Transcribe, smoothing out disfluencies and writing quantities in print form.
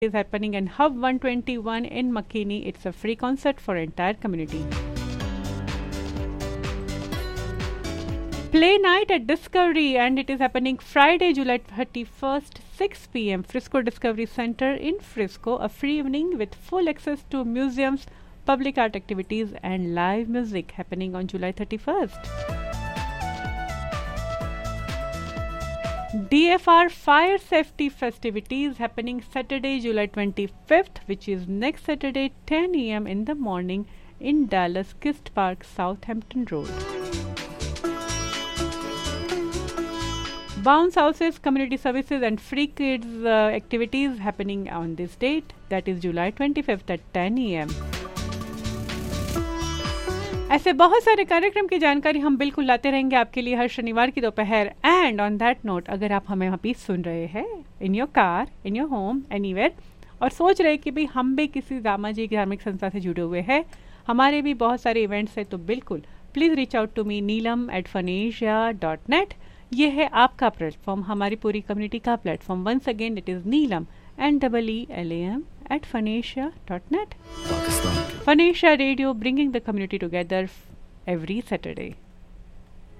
is happening in Hub 121 in McKinney. It's a free concert for entire community. Play night at Discovery, and it is happening Friday, July 31st, 6 p.m. Frisco Discovery Center in Frisco. A free evening with full access to museums, public art activities and live music happening on July 31st. DFR Fire Safety Festivities happening Saturday, July 25th, which is next Saturday, 10 a.m. in the morning in Dallas Kist Park, Southampton Road. Bounce houses, community services and free kids activities happening on this date, that is July 25th at 10 a.m. ऐसे बहुत सारे कार्यक्रम की जानकारी हम बिल्कुल लाते रहेंगे आपके लिए हर शनिवार की दोपहर. एंड ऑन दैट नोट, अगर आप हमें अभी सुन रहे हैं in your car, in your home, anywhere, और सोच रहे कि भाई हम भी किसी सामाजिक धार्मिक संस्था से जुड़े हुए हैं, हमारे भी बहुत सारे इवेंट्स हैं, तो बिल्कुल please reach out to me neelam@phanesia.net. ये है आपका प्लेटफॉर्म, हमारी पूरी कम्युनिटी का platform. Once again it is Neelam NEELAM@phanesia.net. Phanesia Radio, bringing the community together every Saturday.